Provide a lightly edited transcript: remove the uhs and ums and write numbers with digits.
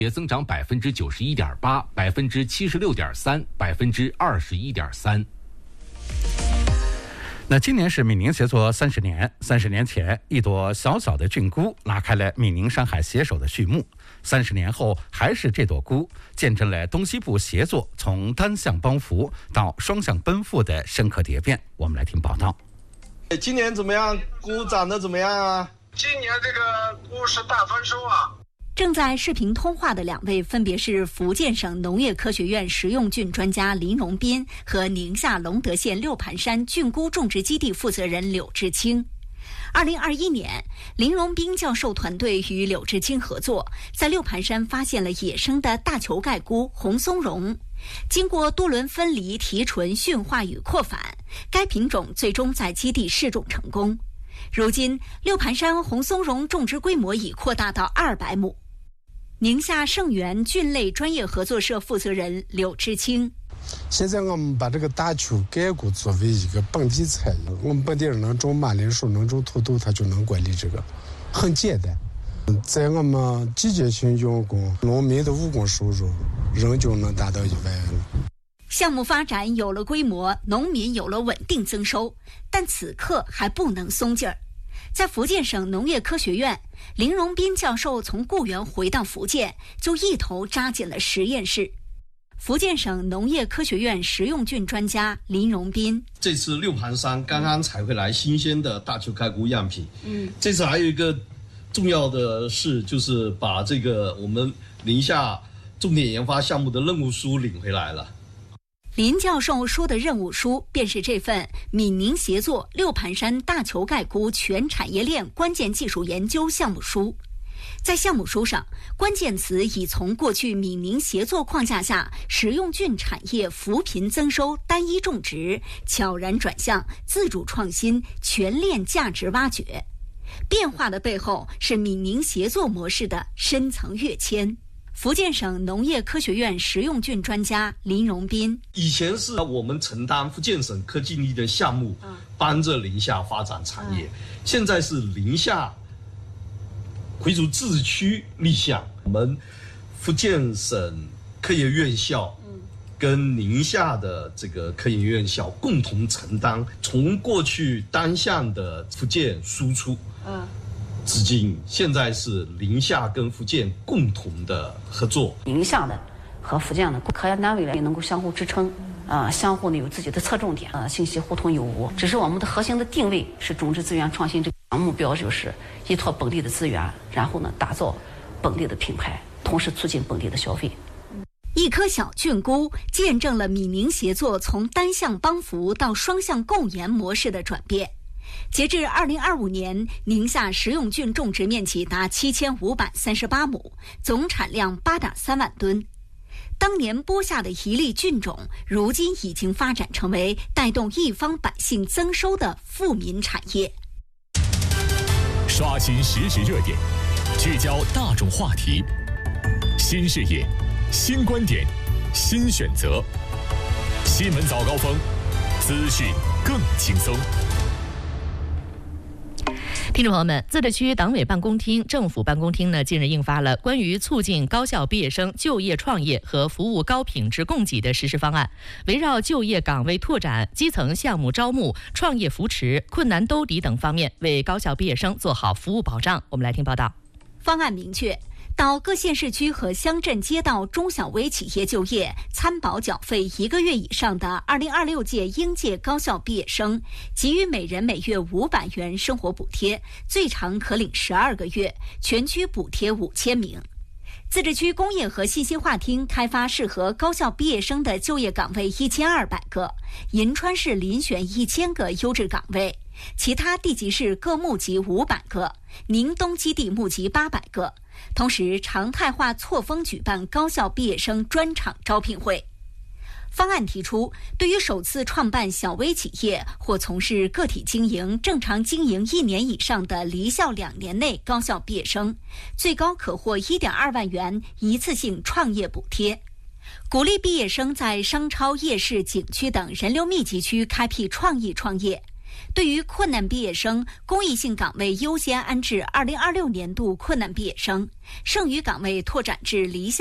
也增长91.8%、76.3%、21.3%。那今年是闽宁协作30年，30年前，一朵小小的菌菇拉开了闽宁山海携手的序幕。30年后，还是这朵菇，见证了东西部协作从单向帮扶到双向奔赴的深刻蝶变。我们来听报道。 今年怎么样？菇长得怎么样啊？ 今年这个菇是大丰收啊！ 正在视频通话的两位分别是福建省农业科学院食用菌专家林荣斌和宁夏隆德县六盘山菌菇种植基地负责人柳志清。2021年，林荣斌教授团队与柳志清合作，在六盘山发现了野生的大球盖菇红松茸。经过多轮分离、提纯、驯化与扩繁，该品种最终在基地试种成功。如今，六盘山红松茸种植规模已扩大到200亩。宁夏盛源菌类专业合作社负责人柳志清： 现在我们把这个大球盖菇作为一个本地产业，我们本地人能种马铃薯，能种土豆，它就能管理这个，很简单。在我们季节性用工，农民的务工收入仍旧能达到1万元。 项目发展有了规模，农民有了稳定增收，但此刻还不能松劲儿。在福建省农业科学院，林荣斌教授从固原回到福建，就一头扎进了实验室。福建省农业科学院食用菌专家林荣斌： 这次六盘山刚刚采回来新鲜的大球盖菇样品。这次还有一个重要的事，就是把这个我们宁夏重点研发项目的任务书领回来了。 林教授说的任务书便是这份闽宁协作六盘山大球盖菇全产业链关键技术研究项目书。在项目书上，关键词已从过去闽宁协作框架下食用菌产业扶贫增收单一种植，悄然转向自主创新全链价值挖掘。变化的背后是闽宁协作模式的深层跃迁。福建省农业科学院食用菌专家林荣斌： 以前是我们承担福建省科技力的项目，帮着宁夏发展产业，现在是宁夏回族自治区立项，我们福建省科研院校跟宁夏的这个科研院校共同承担，从过去单向的福建输出，至今现在是宁夏跟福建共同的合作。 宁夏的和福建的科研单位呢能够相互支撑，相互呢有自己的侧重点，信息互通有无。只是我们的核心的定位是种植资源创新，这个目标就是依托本地的资源，然后呢打造本地的品牌，同时促进本地的消费。 一颗小菌菇见证了闽宁协作从单向帮扶到双向共研模式的转变。截至2025年，宁夏食用菌种植面积达7538亩，总产量8.3万吨。当年播下的一粒菌种，如今已经发展成为带动一方百姓增收的富民产业。 刷新实时热点，聚焦大众话题，新视野、新观点、新选择。新闻早高峰，资讯更轻松。 听众朋友们，自治区党委办公厅、政府办公厅呢，近日印发了关于促进高校毕业生就业创业和服务高品质供给的实施方案，围绕就业岗位拓展、基层项目招募、创业扶持、困难兜底等方面，为高校毕业生做好服务保障。我们来听报道。 方案明确，到各县市区和乡镇街道中小微企业就业，参保缴费1个月以上的2026届应届高校毕业生，给予每人每月500元生活补贴，最长可领12个月，全区补贴5000名。自治区工业和信息化厅开发适合高校毕业生的就业岗位1200个，银川市遴选1000个优质岗位，其他地级市各募集500个，宁东基地募集800个。同时常态化错峰举办高校毕业生专场招聘会。方案提出，对于首次创办小微企业或从事个体经营、正常经营1年以上的离校2年内高校毕业生，最高可获1.2万元一次性创业补贴。鼓励毕业生在商超、夜市、景区等人流密集区开辟创意创业。 对于困难毕业生，公益性岗位优先安置2026年度困难毕业生，剩余岗位拓展至离乡